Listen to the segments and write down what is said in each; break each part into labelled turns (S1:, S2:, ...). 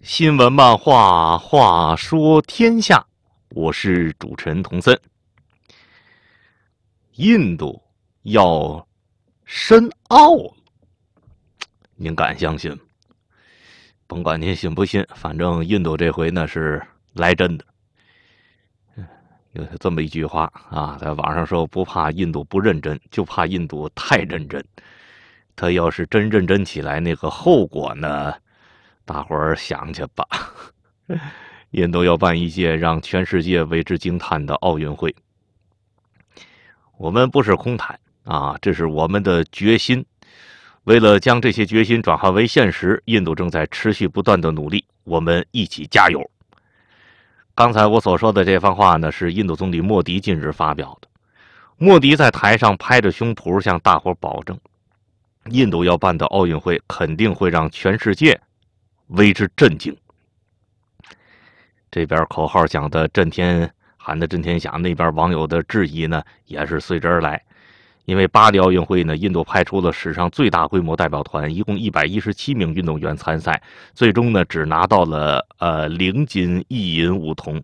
S1: 新闻漫画，话说天下，我是主持人童森。印度要申奥了，您敢相信吗？甭管您信不信，反正印度这回呢是来真的。有这么一句话啊，在网上说不怕印度不认真，就怕印度太认真。他要是真认真起来，那个后果呢，大伙儿想去吧。印度要办一届让全世界为之惊叹的奥运会。我们不是空谈啊，这是我们的决心。为了将这些决心转化为现实，印度正在持续不断的努力，我们一起加油。刚才我所说的这番话呢，是印度总理莫迪近日发表的。莫迪在台上拍着胸脯向大伙保证，印度要办的奥运会肯定会让全世界为之震惊。这边口号讲的震天喊的震天响，那边网友的质疑呢也是随之而来。因为巴黎奥运会呢，印度派出了史上最大规模代表团，一共117名运动员参赛，最终呢只拿到了0金1银5铜。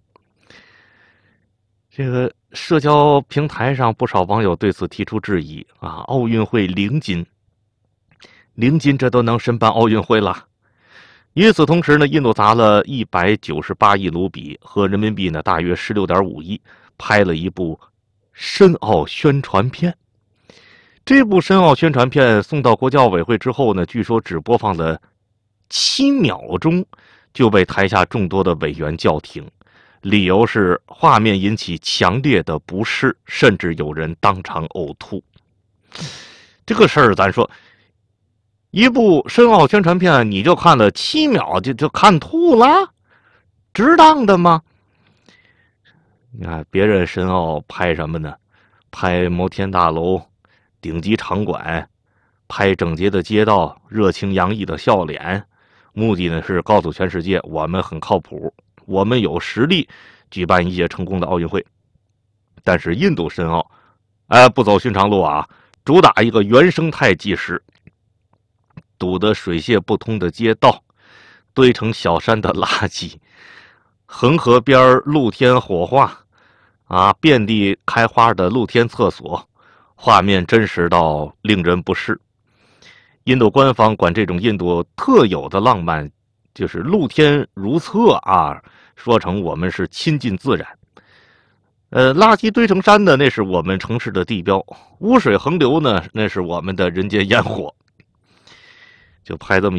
S1: 这个社交平台上不少网友对此提出质疑啊，奥运会0金这都能申办奥运会了。与此同时呢，印度砸了198亿卢比，合人民币呢大约16.5亿，拍了一部申奥宣传片。这部申奥宣传片送到国际奥委会之后呢，据说只播放了7秒钟，就被台下众多的委员叫停，理由是画面引起强烈的不适，甚至有人当场呕吐。这个事儿咱说，一部申奥宣传片你就看了7秒就看吐了，值当的吗？你看别人申奥拍什么呢？拍摩天大楼、顶级场馆，拍整洁的街道、热情洋溢的笑脸，目的呢是告诉全世界我们很靠谱，我们有实力举办一届成功的奥运会。但是印度申奥不走寻常路啊，主打一个原生态纪实，堵得水泄不通的街道，堆成小山的垃圾，恒河边露天火化啊，遍地开花的露天厕所，画面真实到令人不适。印度官方管这种印度特有的浪漫就是露天如厕啊，说成我们是亲近自然。垃圾堆成山的那是我们城市的地标，污水横流呢那是我们的人间烟火。就拍这么